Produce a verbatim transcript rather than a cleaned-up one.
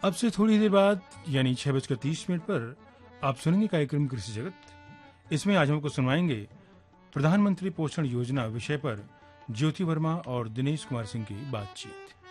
अब से थोड़ी देर बाद यानी छह बजकर तीस मिनट पर आप सुनेंगे कार्यक्रम कृषि जगत। इसमें आज हमको सुनवाएंगे प्रधानमंत्री पोषण योजना विषय पर ज्योति वर्मा और दिनेश कुमार सिंह की बातचीत।